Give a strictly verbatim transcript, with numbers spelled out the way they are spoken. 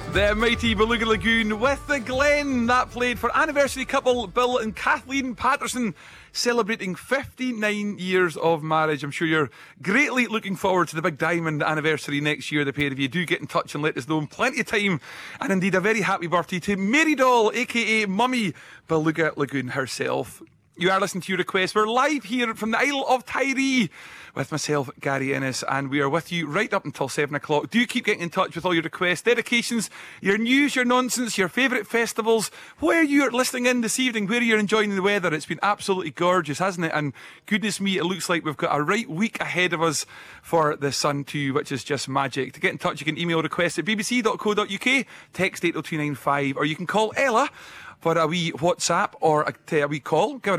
The mighty Beluga Lagoon with the Glen. That played for anniversary couple Bill and Kathleen Patterson, celebrating fifty-nine years of marriage. I'm sure you're greatly looking forward to the big diamond anniversary next year. The pair of you do get in touch and let us know in plenty of time. And indeed, a very happy birthday to Mary Doll, aka Mummy Beluga Lagoon herself. You are listening to your request. We're live here from the Isle of Tiree with myself, Gary Ennis, and we are with you right up until seven o'clock. Do keep getting in touch with all your requests, dedications, your news, your nonsense, your favourite festivals, where you're listening in this evening, where you're enjoying the weather. It's been absolutely gorgeous, hasn't it? And goodness me, it looks like we've got a right week ahead of us for the sun too, which is just magic. To get in touch, you can email requests at b b c dot co dot u k, text eight oh two nine five, or you can call Ella for a wee WhatsApp or a, a wee call. Give her a